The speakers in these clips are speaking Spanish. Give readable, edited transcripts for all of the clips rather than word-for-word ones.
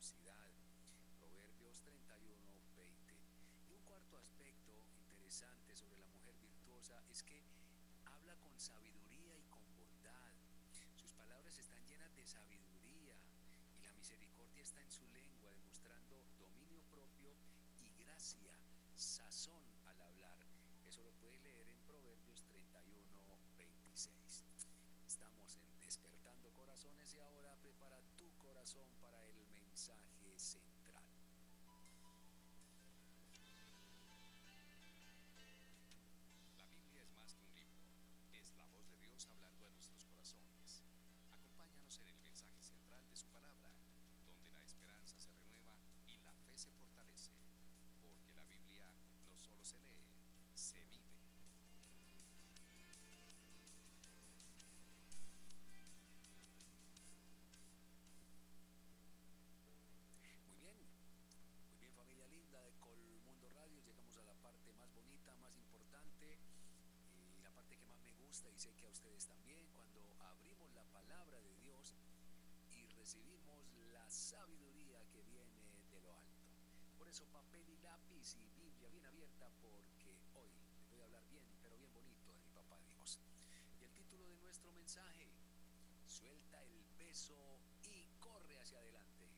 virtuosidad. Proverbios 31:20. Y un cuarto aspecto interesante sobre la mujer virtuosa es que habla con sabiduría y con bondad. Sus palabras están llenas de sabiduría y la misericordia está en su lengua, demostrando dominio propio y gracia, sazón al hablar. Eso lo puedes leer en Proverbios 31:26. Estamos en Despertando Corazones y ahora prepara tu corazón para el mensaje central. La Biblia es más que un libro, es la voz de Dios hablando a nuestros corazones. Acompáñanos en el mensaje central de su palabra, donde la esperanza se renueva y la fe se fortalece, porque la Biblia no solo se lee, se vive. Muy bien familia linda de Colmundo Radio, llegamos a la parte más bonita, más importante y la parte que más me gusta y sé que a ustedes también, cuando abrimos la palabra de Dios y recibimos la sabiduría que viene de lo alto. Por eso papel y lápiz y Biblia bien abierta, porque hoy les voy a hablar bien, pero bien bonito de mi papá Dios. Y el título de nuestro mensaje: suelta el peso y corre hacia adelante.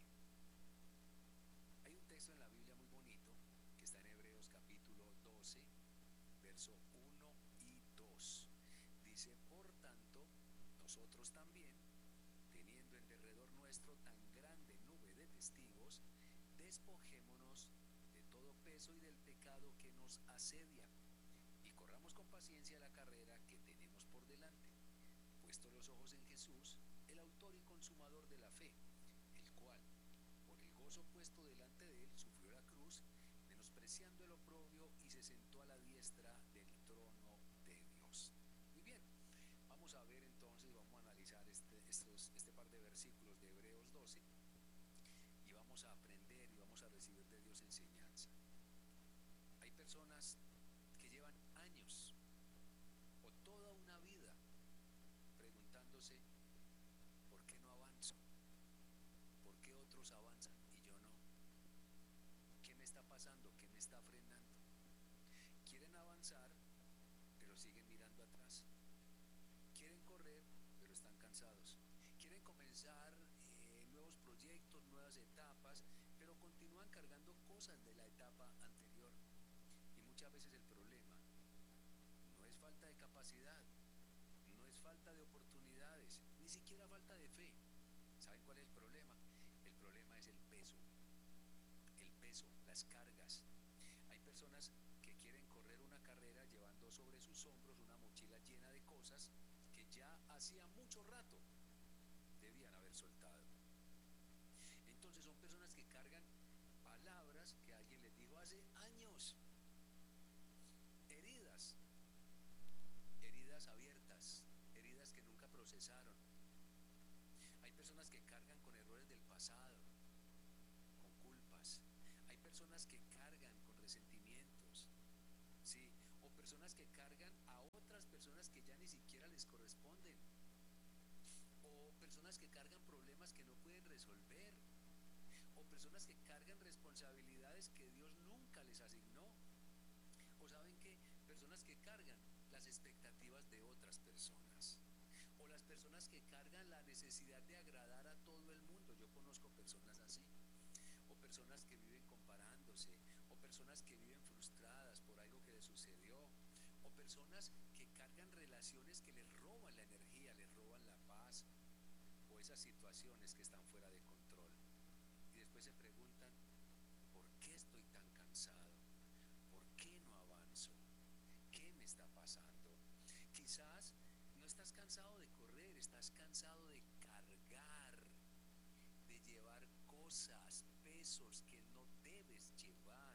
Hay un texto en la Biblia muy bonito que está en Hebreos capítulo 12, verso 1 y 2. Dice: por tanto, nosotros también, teniendo en derredor nuestro tan grande nube de testigos, despojémonos de todo peso y del pecado que nos asedia, y corramos con paciencia la carrera que tenemos por delante, puesto los ojos en Jesús, el autor y consumador de la fe, el cual, por el gozo puesto delante de él, sufrió la cruz, menospreciando el oprobio, y se sentó a la diestra del trono de Dios. Muy bien, vamos a ver entonces, vamos a analizar este par de versículos de Hebreos 12 y vamos a aprender y vamos a recibir de Dios enseñanza. Hay personas que llevan años o toda una vida preguntándose: ¿por qué no avanzo? ¿Por qué otros avanzan y yo no? ¿Qué me está pasando? ¿Qué me está frenando? Quieren avanzar, pero siguen mirando atrás. Quieren correr, pero están cansados. Quieren comenzar nuevos proyectos, nuevas etapas, pero continúan cargando cosas de la etapa anterior. Y muchas veces el problema no es falta de capacidad, no es falta de oportunidades, ni siquiera falta de fe. ¿Saben cuál es el problema? El problema es el peso, las cargas. Hay personas que quieren correr una carrera llevando sobre sus hombros una mochila llena de cosas que ya hacía mucho rato debían haber soltado. Entonces son personas que cargan palabras que alguien les dijo hace años, heridas, heridas abiertas, heridas que nunca procesaron. Hay personas que cargan con errores del pasado, con culpas. Hay personas que cargan con resentimientos, ¿sí? O personas que cargan a otras personas que ya ni siquiera les corresponden. O personas que cargan problemas que no pueden resolver. O personas que cargan responsabilidades que Dios nunca les asignó. O saben que personas que cargan las expectativas de otras personas. O las personas que cargan la necesidad de agradar a todo el mundo. Yo conozco personas así. O personas que viven comparándose, o personas que viven frustradas por algo que les sucedió, o personas que cargan relaciones que les roban la energía, les roban la paz, o esas situaciones que están fuera de control. Y después se preguntan: ¿por qué estoy tan cansado? ¿Por qué no avanzo? ¿Qué me está pasando? Quizás no estás cansado de correr, estás cansado de cargar, de llevar cosas, pesos que no debes llevar.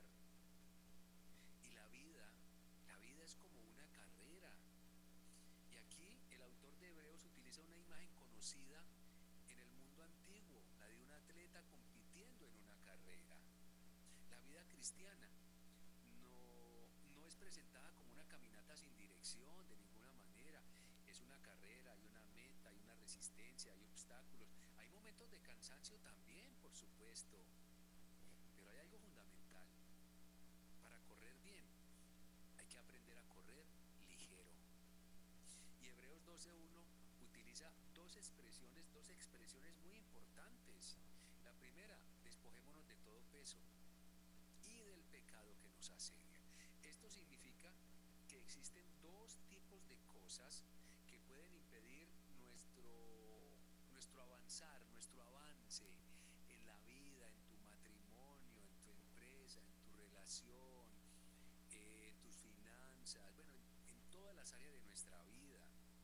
Y la vida es como una carrera. Y aquí el autor de Hebreos utiliza una imagen conocida en el mundo antiguo, la de un atleta compitiendo en una carrera. La vida cristiana no es presentada como una caminata sin dirección de ninguna manera. Es una carrera, hay una meta, hay una resistencia, hay obstáculos, hay momentos de cansancio también, por supuesto, pero hay algo fundamental. Para correr bien, hay que aprender a correr ligero. Y Hebreos 12:1 utiliza dos expresiones muy importantes. La primera, despojémonos de todo peso y del pecado que nos asedia. Esto significa que existen dos tipos de cosas que pueden impedir nuestro avanzar, nuestro avance en la vida, en tu matrimonio, en tu empresa, en tu relación, en tus finanzas, bueno, en todas las áreas de nuestra vida.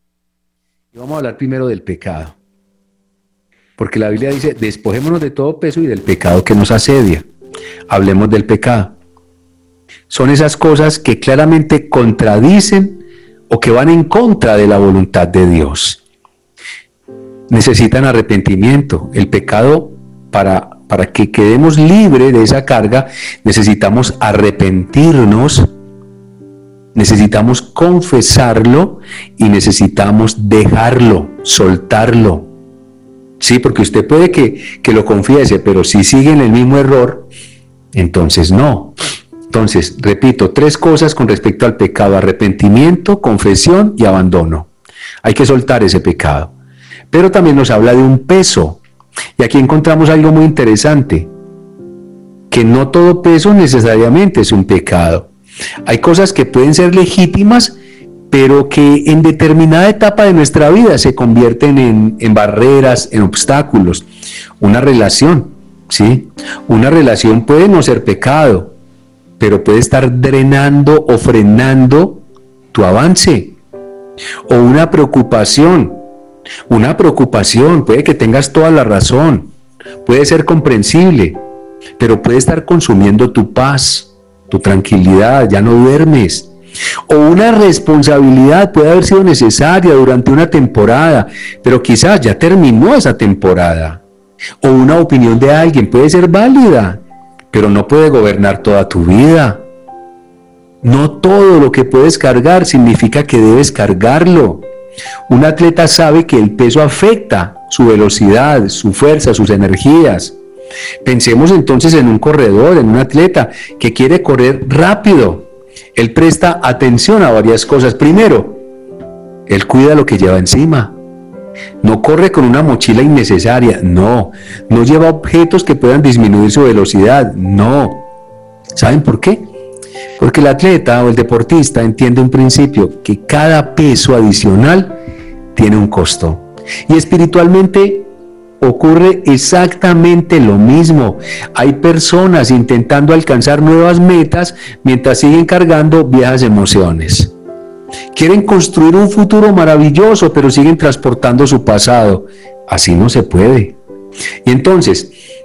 Y vamos a hablar primero del pecado, porque la Biblia dice, despojémonos de todo peso y del pecado que nos asedia. Hablemos del pecado. Son esas cosas que claramente contradicen o que van en contra de la voluntad de Dios. Necesitan arrepentimiento. El pecado, para que quedemos libres de esa carga, necesitamos arrepentirnos, necesitamos confesarlo y necesitamos dejarlo, soltarlo. Sí, porque usted puede que lo confiese, pero si sigue en el mismo error, entonces no. Entonces, repito, 3 cosas con respecto al pecado: arrepentimiento, confesión y abandono. Hay que soltar ese pecado. Pero también nos habla de un peso. Y aquí encontramos algo muy interesante, que no todo peso necesariamente es un pecado. Hay cosas que pueden ser legítimas, pero que en determinada etapa de nuestra vida se convierten en barreras, en obstáculos. Una relación, ¿sí? Una relación puede no ser pecado, pero puede estar drenando o frenando tu avance. O una preocupación, puede que tengas toda la razón, puede ser comprensible, pero puede estar consumiendo tu paz, tu tranquilidad, ya no duermes. O una responsabilidad puede haber sido necesaria durante una temporada, pero quizás ya terminó esa temporada. O una opinión de alguien puede ser válida, pero no puede gobernar toda tu vida. No todo lo que puedes cargar significa que debes cargarlo. Un atleta sabe que el peso afecta su velocidad, su fuerza, sus energías. Pensemos entonces en un corredor, en un atleta que quiere correr rápido. Él presta atención a varias cosas. Primero, él cuida lo que lleva encima. No corre con una mochila innecesaria, no lleva objetos que puedan disminuir su velocidad, no. ¿Saben por qué? Porque el atleta o el deportista entiende un principio, que cada peso adicional tiene un costo. Y espiritualmente ocurre exactamente lo mismo. Hay personas intentando alcanzar nuevas metas mientras siguen cargando viejas emociones. Quieren construir un futuro maravilloso, pero siguen transportando su pasado. Así no se puede. Y entonces,